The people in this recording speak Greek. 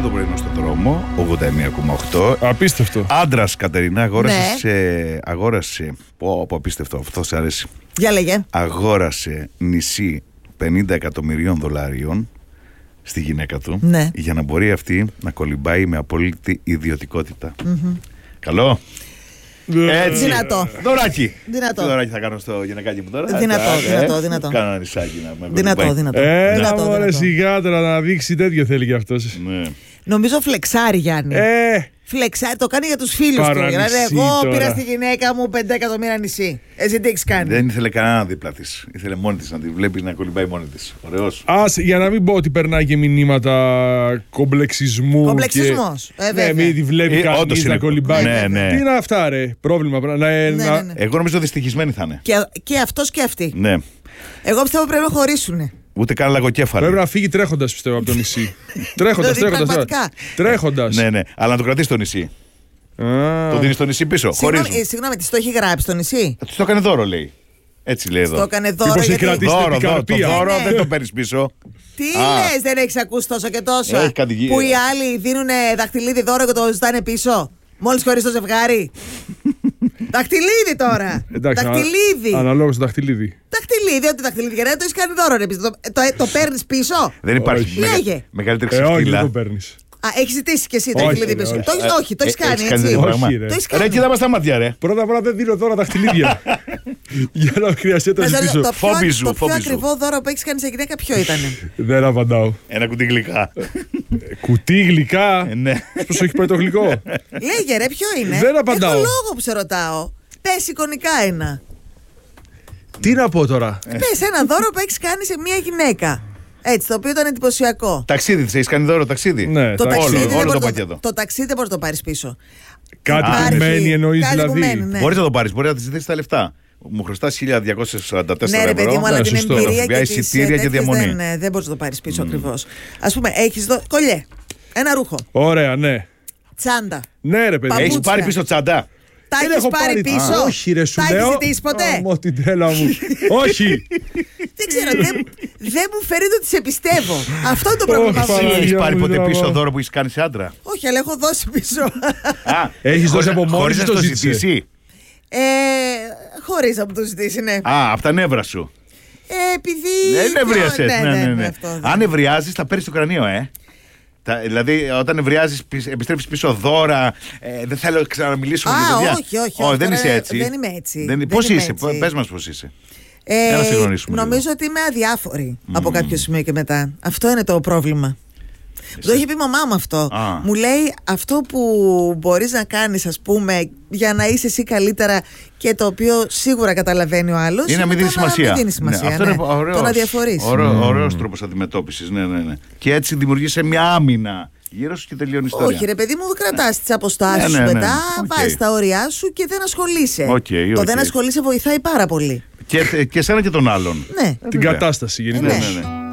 το πρωινό στον δρόμο, 89,8. Απίστευτο. Άντρας, Κατερίνα, αγόρασε. Πω, απίστευτο, αυτό σε αρέσει. Για λέγε. Αγόρασε νησί 50 εκατομμυρίων δολάριων στη γυναίκα του, ναι, για να μπορεί αυτή να κολυμπάει με απόλυτη ιδιωτικότητα. Καλό. Έτσι. Δυνατό. Δωράκι. Δυνατό. Τι δωράκι θα κάνω στο γυναικάκι μου τώρα? Δυνατό. Κάνω ένα νησάκι να με Δυνατό. Μωρέ, σιγά τώρα να δείξει τέτοιο θέλει κι αυτός. Ναι. Νομίζω φλεξάρει, Γιάννη. Φλεξάρει, το κάνει για τους φίλους του. Δηλαδή, εγώ πήρα στη γυναίκα μου 5 εκατομμύρια νησί. Εσύ τι έχεις κάνει? Δεν ήθελε κανένα δίπλα της. Ήθελε μόνη της να τη βλέπει να κολυμπάει μόνη της. Ωραίος. Για να μην πω ότι περνάει και μηνύματα κομπλεξισμού. Κομπλεξισμός. Ναι, μην τη βλέπει κανείς να κολυμπάει. Ναι. Τι είναι αυτά, ρε? Πρόβλημα. Εγώ νομίζω δυστυχισμένοι θα είναι. Και αυτός και αυτή. Ναι. Εγώ πιστεύω πρέπει να χωρίσουν. Ούτε καν λαγοκέφαλο. Πρέπει να φύγει τρέχοντας, πιστεύω, από το νησί. Τρέχοντας. Ναι. Αλλά να το κρατήσει στο νησί. Το δίνει στο νησί πίσω. Συγγνώμη, της το έχει γράψει στο νησί? Της το έκανε δώρο, λέει. Έτσι λέει εδώ. Το έκανε δώρο. Μήπως έχει κρατήσει την δώρο, καρπία. το δώρο δεν το παίρνεις πίσω. Τι λες, δεν έχεις ακούσει τόσο και τόσο? Που οι άλλοι δίνουν δαχτυλίδι δώρο και το ζητάνε πίσω, μόλις χωρίς το ζευγάρι. Δαχτυλίδι τώρα. Δαχτυλίδι. Αναλόγως το δαχτυλίδι. Δαχτυλίδι, ό,τι δαχτυλίδι. Γιατί το έχει κάνει δώρο, ρε. Το παίρνεις πίσω. Δεν υπάρχει μεγαλύτερη ξεφτύλα. ξεφτύλα. Όχι, δεν το παίρνεις. Έχει ζητήσει κι εσύ δαχτυλίδι πίσω. Όχι, το έχει κάνει έτσι. Ρε, κοίτα μας τα μάτια, ρε. Πρώτα απ' όλα δεν δίνω τώρα δαχτυλίδια. Για να χρειαστεί να το ζητήσω. Το πιο ακριβό δώρο που έχει κάνει σε γυναίκα ποιο ήταν? Δεν απαντάω. Ένα κουτί γλυκά. Κουτί γλυκά? Ναι. Πώς έχει πάει το γλυκό? Λέγε ρε, ποιο είναι? Δεν απαντάω. Έχω λόγο που σε ρωτάω. Πες εικονικά ένα. Τι να πω τώρα? Πες ένα δώρο που έχεις κάνει σε μια γυναίκα. Έτσι, το οποίο ήταν εντυπωσιακό. Ταξίδι, της έχεις κάνει δώρο ταξίδι? Ναι, όλο το πακέτο. Το ταξίδι δεν μπορείς να το πάρεις πίσω. Κάτι που μένει εννοείς δηλαδή? Μπορείς να το πάρεις, μπορεί να της ζητήσεις τα λεφτά. Μου χρωστάς 1.244 ναι, ρε παιδί μου, αλλά την εμπειρία και εισιτήρια και διαμονή. Δεν μπορείς να το πάρεις πίσω ακριβώς. Ας πούμε, έχεις κολλιέ, ένα ρούχο. Ωραία, ναι. Τσάντα. Ναι, ρε παιδί. Έχεις πάρει πίσω τσάντα? Τα έχεις πάρει πίσω? Όχι, ρε, σου λέω. Τα έχεις ζητήσει ποτέ? Μου την τρέλα μου. Όχι. Δεν ξέρω, δεν μου φαίνεται ότι σε πιστεύω. Αυτό είναι το πρόβλημα μου. Έχεις πάρει ποτέ πίσω δώρο που έχεις κάνει σε άντρα? Όχι, αλλά έχω δώσει πίσω. Έχεις δώσει από μόνος χωρίς να το ζητήσει? Χωρίς να μου το ζητήσει, ναι. Από τα νεύρα σου. Επειδή. Δεν νευρίασες. Ναι. Αν νευριάζεις θα παίρνεις το κρανίο, Δηλαδή, όταν νευριάζεις, επιστρέφεις πίσω δώρα. Δεν θέλω να ξαναμιλήσουμε για όχι. Δεν είσαι έτσι. Δεν είμαι έτσι. Πώς είσαι, πες μας πώς είσαι. Νομίζω ότι είμαι αδιάφορη από κάποιο σημείο και μετά. Αυτό είναι το πρόβλημα. Το είχε πει η μαμά μου αυτό. Μου λέει αυτό που μπορείς να κάνεις, ας πούμε, για να είσαι εσύ καλύτερα και το οποίο σίγουρα καταλαβαίνει ο άλλος, είναι να μην δίνει σημασία. Αυτό είναι ωραίος, το να διαφορείς. Ωραίος τρόπος αντιμετώπισης. Ναι. Και έτσι δημιουργείσαι μια άμυνα γύρω σου και τελειώνει η ιστορία. Όχι, ρε παιδί μου, κρατάς τις αποστάσεις σου μετά, βάζεις τα όρια σου και δεν ασχολείσαι. Το δεν ασχολείσαι βοηθάει πάρα πολύ. Και εσένα και τον άλλον. Ναι. Την κατάσταση γενικά. Ναι.